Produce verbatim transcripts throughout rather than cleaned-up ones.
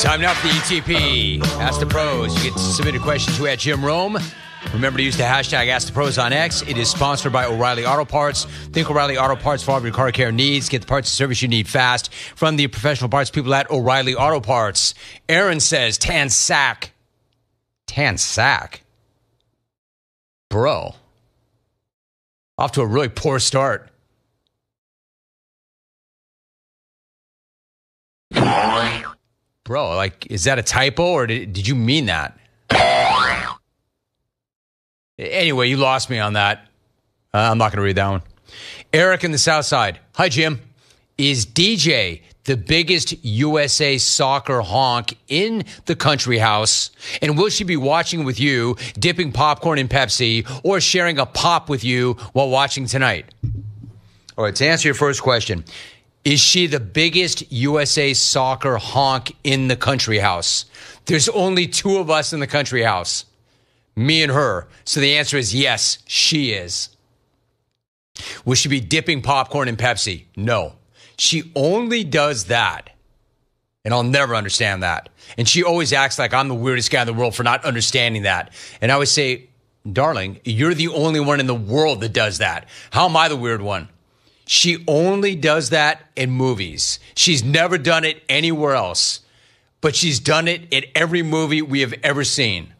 Time now for the E T P. Ask the Pros. You get to submit a question to at Jim Rome. Remember to use the hashtag Ask the Pros on X. It is sponsored by O'Reilly Auto Parts. Think O'Reilly Auto Parts for all of your car care needs. Get the parts and service you need fast from the professional parts people at O'Reilly Auto Parts. Aaron says, tan sack. Tan sack? Bro. Off to a really poor start. Bro, like, is that a typo or did, did you mean that? Anyway, you lost me on that. Uh, I'm not going to read that one. Eric in the South Side. Hi, Jim. Is D J the biggest U S A soccer honk in the country house? And will she be watching with you, dipping popcorn in Pepsi, or sharing a pop with you while watching tonight? All right, to answer your first question, is she the biggest U S A soccer honk in the country house? There's only two of us in the country house, me and her. So the answer is yes, she is. Will she be dipping popcorn in Pepsi? No. She only does that. And I'll never understand that. And she always acts like I'm the weirdest guy in the world for not understanding that. And I would say, darling, you're the only one in the world that does that. How am I the weird one? She only does that in movies. She's never done it anywhere else. But she's done it in every movie we have ever seen.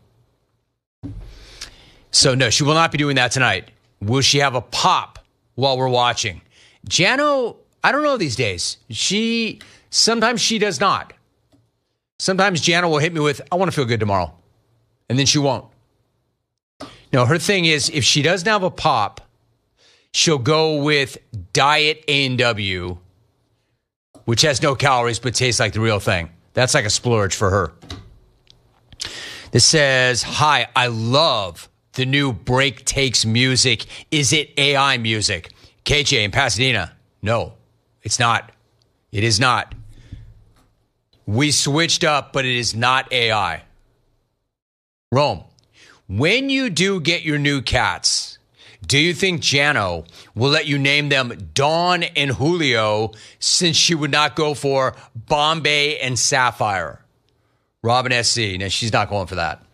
So no, she will not be doing that tonight. Will she have a pop while we're watching? Jano, I don't know these days. She, sometimes she does not. Sometimes Jano will hit me with, I want to feel good tomorrow. And then she won't. No, her thing is, if she doesn't have a pop, she'll go with Diet A and W, which has no calories but tastes like the real thing. That's like a splurge for her. This says, hi, I love the new Break Takes music. Is it A I music? K J in Pasadena. No, it's not. It is not. We switched up, but it is not A I. Rome, when you do get your new cats, do you think Jano will let you name them Dawn and Julio since she would not go for Bombay and Sapphire? Robin S C. No, she's not going for that.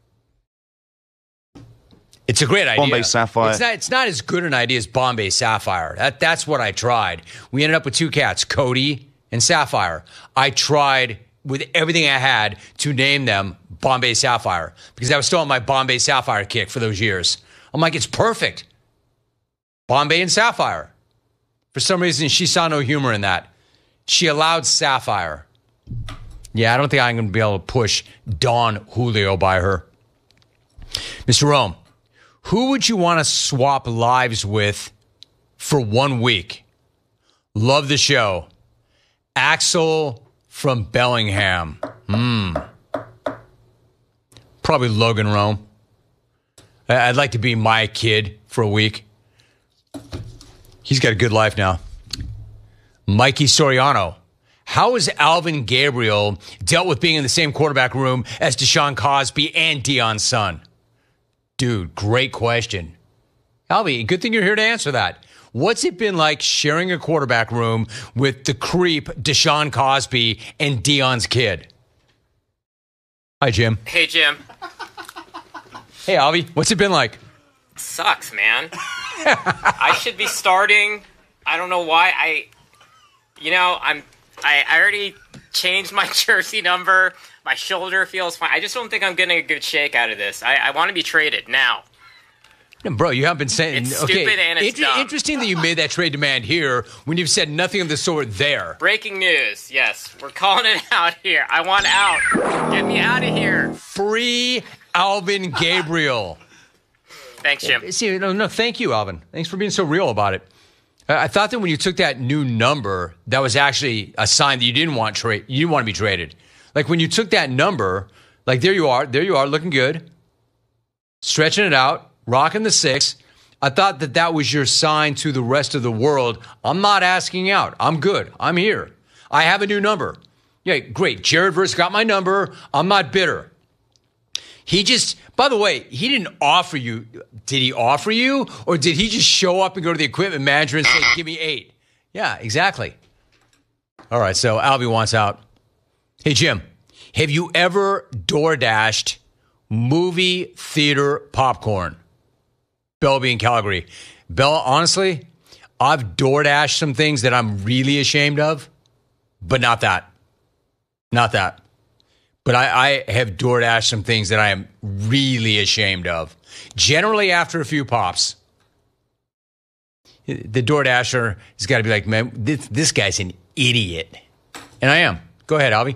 It's a great idea. Bombay Sapphire. It's not, it's not as good an idea as Bombay Sapphire. That, that's what I tried. We ended up with two cats, Cody and Sapphire. I tried with everything I had to name them Bombay Sapphire because I was still on my Bombay Sapphire kick for those years. I'm like, it's perfect. Bombay and Sapphire. For some reason, she saw no humor in that. She allowed Sapphire. Yeah, I don't think I'm going to be able to push Dawn Julio by her. Mister Rome, who would you want to swap lives with for one week? Love the show. Axel from Bellingham. Hmm. Probably Logan Rome. I'd like to be my kid for a week. He's got a good life now. Mikey Soriano. How has Alvin Gabriel dealt with being in the same quarterback room as Deshaun Cosby and Deion's son? Dude, great question. Alvin, good thing you're here to answer that. What's it been like sharing a quarterback room with the creep Deshaun Cosby and Deion's kid? Hi, Jim. Hey, Jim. Hey, Alvy, what's it been like? Sucks, man. I should be starting. I don't know why. I, you know, I'm. I, I already changed my jersey number. My shoulder feels fine. I just don't think I'm getting a good shake out of this. I, I want to be traded now. Bro, you haven't been saying... It's okay, stupid and it's inter- dumb. Interesting that you made that trade demand here when you've said nothing of the sort there. Breaking news. Yes, we're calling it out here. I want out. Get me out of here. Free Alvin Gabriel. Thanks, Jim. See, no, no, thank you, Alvin. Thanks for being so real about it. Uh, I thought that when you took that new number, that was actually a sign that you didn't want trade. You didn't want to be traded. Like when you took that number, like there you are, there you are, looking good, stretching it out, rocking the six. I thought that that was your sign to the rest of the world. I'm not asking out. I'm good. I'm here. I have a new number. Yeah, great. Jared Verse got my number. I'm not bitter. He just, by the way, he didn't offer you. Did he offer you? Or did he just show up and go to the equipment manager and say, give me eight? Yeah, exactly. All right, so Albie wants out. Hey, Jim, Have you ever DoorDashed movie theater popcorn? Bellevue in Calgary. Bella, honestly, I've DoorDashed some things that I'm really ashamed of, but not that. Not that. But I, I have DoorDashed some things that I am really ashamed of. Generally after a few pops. The DoorDasher has got to be like, man, this, this guy's an idiot. And I am. Go ahead, Albie.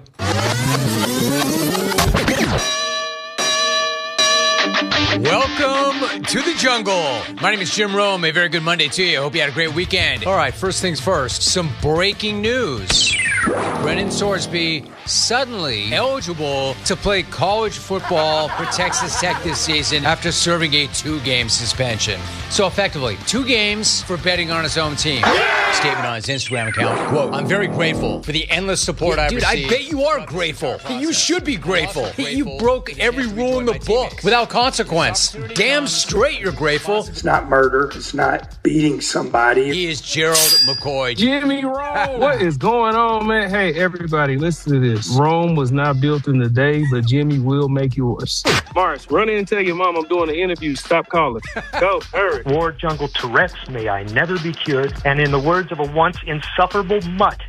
Welcome to the jungle. My name is Jim Rome. A very good Monday to you. I hope you had a great weekend. All right, first things first, some breaking news. Brennan Sorsby suddenly eligible to play college football for Texas Tech this season after serving a two-game suspension. So effectively, two games for betting on his own team. Statement on his Instagram account. Quote, I'm very grateful for the endless support I've Dude, received. I bet you are grateful. You should be grateful. You broke every rule in the book without consequence. Damn straight you're grateful. It's not murder. It's not beating somebody. He is Gerald McCoy. Jimmy Rome. What is going on, man? Hey, everybody, listen to this. Rome was not built in a day, but Jimmy will make yours. Morris, run in and tell your mom I'm doing an interview. Stop calling. Go, hurry. War jungle Tourette's, may I never be cured. And in the words of a once insufferable mutt,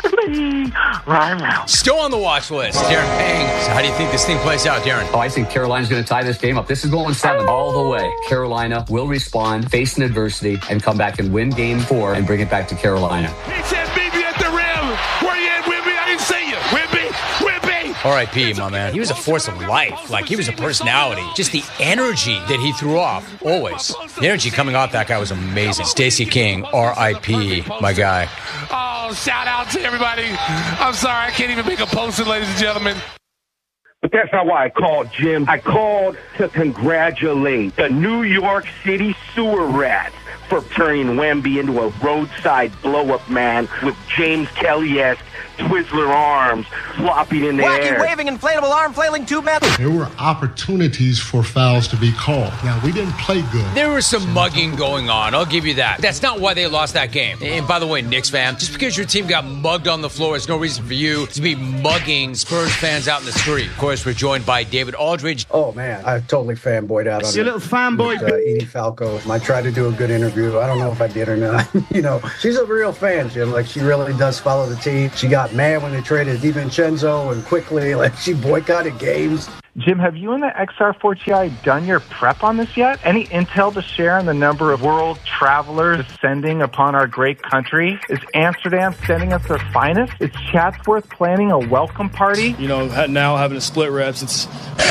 still on the watch list. Darren Pang. So how do you think this thing plays out, Darren? Oh, I think Carolina's going to tie this game up. This is going seven all the way. Carolina will respond, face an adversity, and come back and win game four and bring it back to Carolina. He said, meet me at the rim. Where you at, Whippy? I didn't see you. Whippy, Whippy. R I P, my man. He was a force of life. Like, he was a personality. Just the energy that he threw off, always. The energy coming off that guy was amazing. Stacey King, R I P, my guy. Oh, shout out to everybody. I'm sorry, I can't even make a poster, ladies and gentlemen. But that's not why I called, Jim. I called to congratulate the New York City sewer rats for turning Wemby into a roadside blow-up man with James Kelly-esque Twizzler arms flopping in the Wacky, air. waving, inflatable arm flailing tube man. There were opportunities for fouls to be called. Now, we didn't play good. There was some mugging going on. I'll give you that. That's not why they lost that game. And by the way, Knicks fan, just because your team got mugged on the floor, there's no reason for you to be mugging Spurs fans out in the street. Of course, we're joined by David Aldridge. Oh, man. I totally fanboyed out on you little fanboy. With, uh, Edie Falco. I tried to do a good interview. I don't know if I did or not. You know, she's a real fan, Jim. Like, she really does follow the team. She got mad when they traded DiVincenzo and quickly, like, she boycotted games. Jim, have you and the X R four T I done your prep on this yet? Any intel to share on the number of world travelers descending upon our great country? Is Amsterdam sending us their finest? Is Chatsworth planning a welcome party? You know, now having to split reps, it's...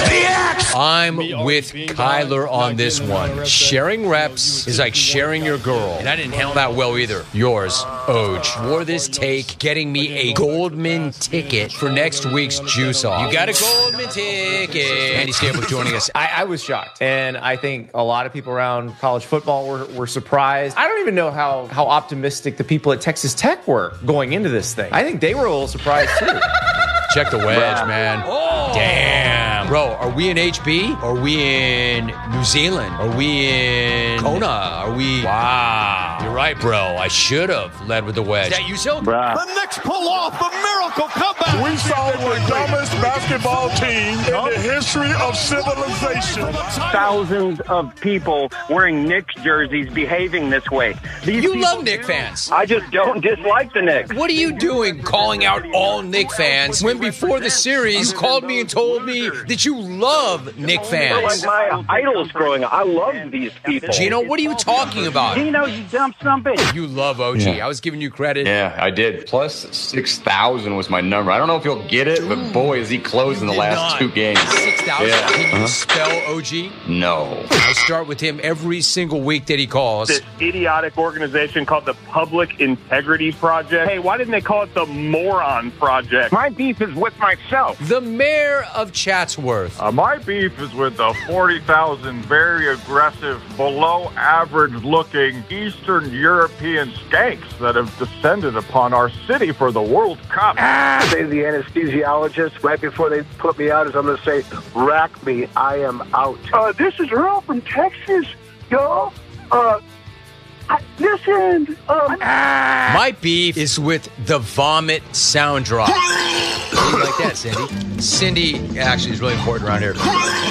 I'm with Kyler on this one. Sharing reps is like sharing your girl. And I didn't handle that well either. Yours, Oj. Wore this take, getting me a Goldman ticket for next week's Juice Off. You got a Goldman ticket. Andy Staples joining us. I, I was shocked. And I think a lot of people around college football were, were surprised. I don't even know how, how optimistic the people at Texas Tech were going into this thing. I think they were a little surprised too. Check the wedge, man. Oh. Damn. Bro, are we in H B? Are we in New Zealand? Are we in Kona? Are we... Wow. You're right, bro. I should have led with the wedge. Is that you, Silk? The Knicks pull off the miracle comeback. We saw the dumbest basketball team in the history of civilization. Thousands of people wearing Knicks jerseys behaving this way. These you love Knicks fans. I just don't dislike the Knicks. What are you doing calling out all Knicks fans when before the series you called me and told me that you love Knicks fans? My idols growing up. I love these people. Gino, what are you talking about? Gino, you dumb something. You love O G. Yeah. I was giving you credit. Yeah, I did. Plus six thousand was my number. I don't know if he'll get it, but boy, is he close in the last not. two games. six thousand? Yeah. Can you Uh-huh. spell O G? No. I start with him every single week that he calls. This idiotic organization called the Public Integrity Project. Hey, why didn't they call it the Moron Project? My beef is with myself. The mayor of Chatsworth. Uh, my beef is with the forty thousand very aggressive, below-average-looking Eastern European skanks that have descended upon our city for the World Cup. Ah! Say the anesthesiologist, right before they put me out, is I'm going to say, rack me, I am out. Uh, this is Earl from Texas, yo. Uh, I, listen. Um, My beef is with the vomit sound drop. like that, Cindy. Cindy actually is really important around here.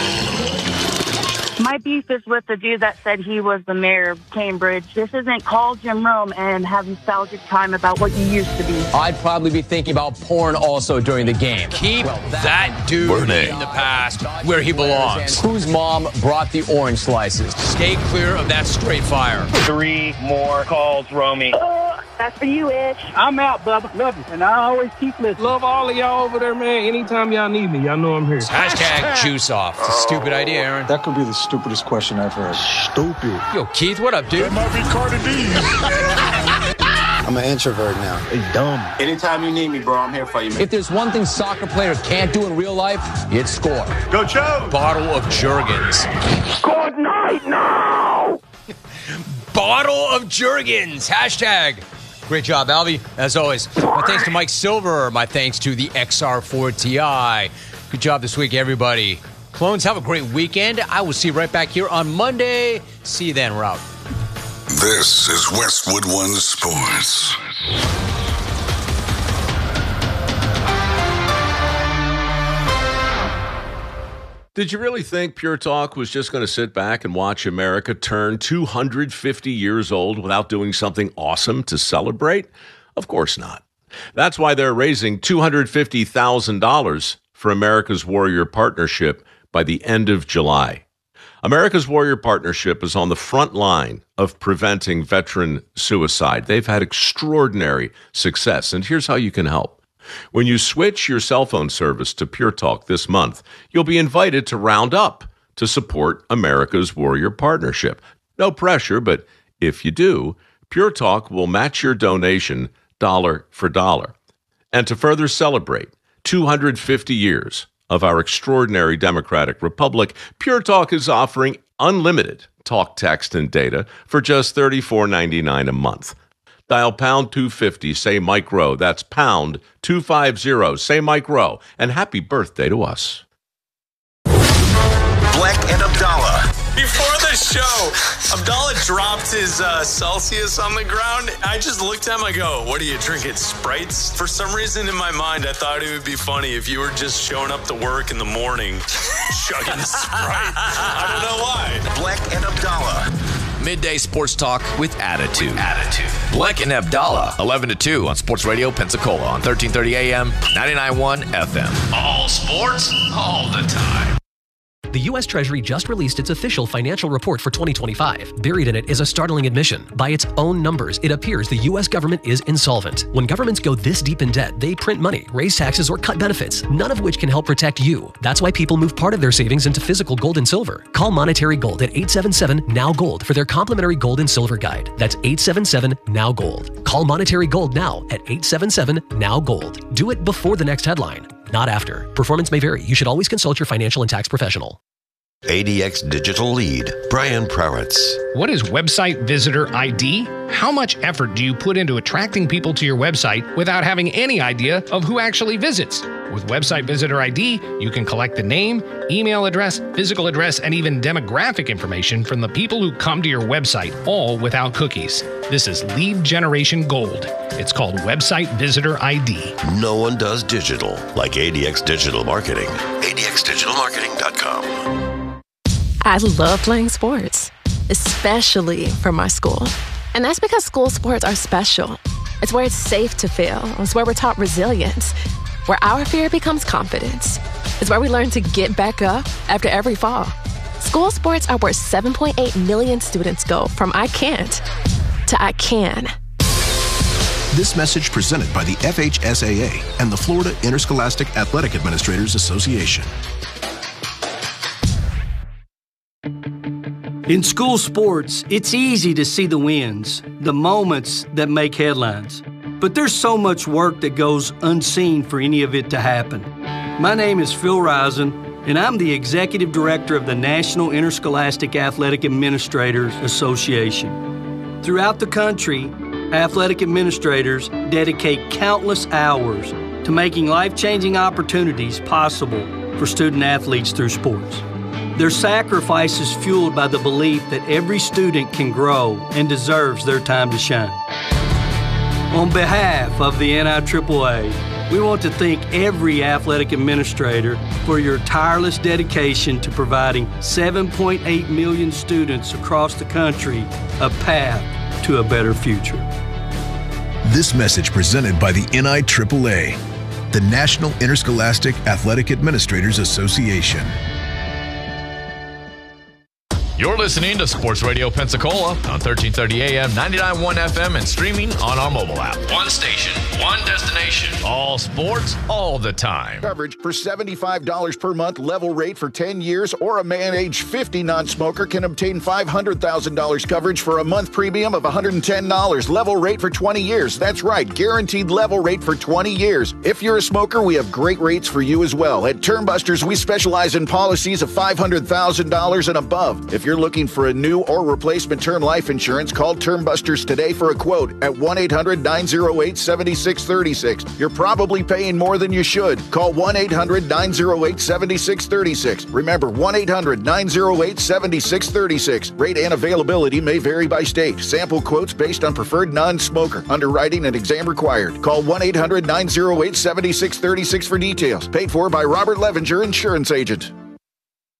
My beef is with the dude that said he was the mayor of Cambridge. This isn't call Jim Rome and have nostalgic time about what you used to be. I'd probably be thinking about porn also during the game. Keep well, that, that dude Burning. in the past where he belongs. Whose mom brought the orange slices? Stay clear of that straight fire. Three more calls, Romy. Uh, that's for you, Ish. I'm out, Bubba. Love you. And I always keep listening. Love all of y'all over there, man. Anytime y'all need me, y'all know I'm here. Hashtag juice off. It's a stupid idea, Aaron. That could be the stupidest question I've heard. Stupid. Yo, Keith, what up, dude? That might be Cardi B. I'm an introvert now. Hey, dumb. Anytime you need me, bro, I'm here for you, man. If there's one thing soccer players can't do in real life, it's score. Go, Joe. Bottle of Jergens. Good night now. Bottle of Jergens. Hashtag. Great job, Albie. As always, my thanks to Mike Silver. My thanks to the X R four T I. Good job this week, everybody. Clones, have a great weekend. I will see you right back here on Monday. See you then. We're out. This is Westwood One Sports. Did you really think Pure Talk was just going to sit back and watch America turn two hundred fifty years old without doing something awesome to celebrate? Of course not. That's why they're raising two hundred fifty thousand dollars for America's Warrior Partnership by the end of July. America's Warrior Partnership is on the front line of preventing veteran suicide. They've had extraordinary success, and here's how you can help. When you switch your cell phone service to Pure Talk this month, you'll be invited to round up to support America's Warrior Partnership. No pressure, but if you do, Pure Talk will match your donation dollar for dollar. And to further celebrate two hundred fifty years of our extraordinary democratic republic, Pure Talk is offering unlimited talk, text, and data for just thirty-four ninety-nine a month. Dial pound two fifty, say Mike Rowe. That's pound two fifty, say Mike Rowe. And happy birthday to us. Black and Abdallah. Before the show, Abdallah dropped his uh, Celsius on the ground. I just looked at him, I go, what are you drinking, Sprites? For some reason in my mind, I thought it would be funny if you were just showing up to work in the morning, chugging Sprite. I don't know why. Black and Abdallah. Midday sports talk with attitude. Attitude. Black and Abdallah, eleven to two on Sports Radio Pensacola on thirteen thirty A M, ninety-nine point one F M. All sports, all the time. The U S Treasury just released its official financial report for twenty twenty-five. Buried in it is a startling admission. By its own numbers, it appears the U S government is insolvent. When governments go this deep in debt, they print money, raise taxes, or cut benefits, none of which can help protect you. That's why people move part of their savings into physical gold and silver. Call Monetary Gold at eight seven seven, N O W, GOLD for their complimentary gold and silver guide. That's eight seven seven, N O W, GOLD. Call Monetary Gold now at eight seven seven, N O W, GOLD. Do it before the next headline, not after. Performance may vary. You should always consult your financial and tax professional. A D X Digital Lead, Brian Prowitz. What is Website Visitor I D? How much effort do you put into attracting people to your website without having any idea of who actually visits? With Website Visitor I D, you can collect the name, email address, physical address, and even demographic information from the people who come to your website, all without cookies. This is lead generation gold. It's called Website Visitor I D. No one does digital like A D X Digital Marketing. A D X digital marketing dot com. I love playing sports, especially for my school. And that's because school sports are special. It's where it's safe to fail. It's where we're taught resilience, where our fear becomes confidence. It's where we learn to get back up after every fall. School sports are where seven point eight million students go from I can't to I can. This message presented by the F H S A A and the Florida Interscholastic Athletic Administrators Association. In school sports, it's easy to see the wins, the moments that make headlines. But there's so much work that goes unseen for any of it to happen. My name is Phil Risen, and I'm the Executive Director of the National Interscholastic Athletic Administrators Association. Throughout the country, athletic administrators dedicate countless hours to making life-changing opportunities possible for student athletes through sports. Their sacrifice is fueled by the belief that every student can grow and deserves their time to shine. On behalf of the N I A A A We want to thank every athletic administrator for your tireless dedication to providing seven point eight million students across the country a path to a better future. This message presented by the N I triple A, the National Interscholastic Athletic Administrators Association. You're listening to Sports Radio Pensacola on thirteen thirty A M, ninety-nine point one F M, and streaming on our mobile app. One station, one destination. All sports, all the time. Coverage for seventy-five dollars per month, level rate for ten years, or a man age fifty non-smoker can obtain five hundred thousand dollars coverage for a month premium of one hundred ten dollars. Level rate for twenty years. That's right, guaranteed level rate for twenty years. If you're a smoker, we have great rates for you as well. At Termbusters, we specialize in policies of five hundred thousand dollars and above. If you're looking for a new or replacement term life insurance, call Termbusters today for a quote at one eight hundred nine oh eight seven six three six. You're probably paying more than you should. Call one eight hundred nine oh eight seven six three six. Remember, one eight hundred nine oh eight seven six three six. Rate and availability may vary by state. Sample quotes based on preferred non-smoker. Underwriting and exam required. Call one eight hundred nine oh eight seven six three six for details. Paid for by Robert Levenger, insurance agent.